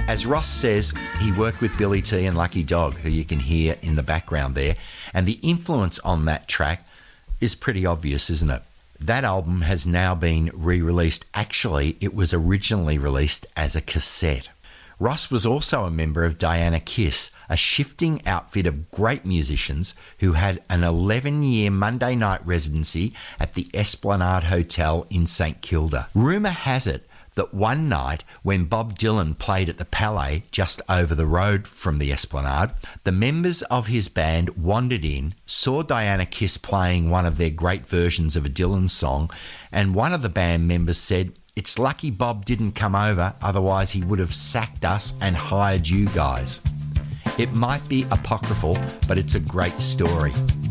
As Ross says, he worked with Billy T and Lucky Dog, who you can hear in the background there, and the influence on that track is pretty obvious, isn't it? That album has now been re-released. Actually, it was originally released as a cassette. Ross was also a member of Diana Kiss, a shifting outfit of great musicians who had an 11-year Monday night residency at the Esplanade Hotel in St Kilda. Rumour has it that one night when Bob Dylan played at the Palais just over the road from the Esplanade, the members of his band wandered in, saw Diana Kiss playing one of their great versions of a Dylan song, and one of the band members said, "It's lucky Bob didn't come over, otherwise he would have sacked us and hired you guys." It might be apocryphal, but it's a great story.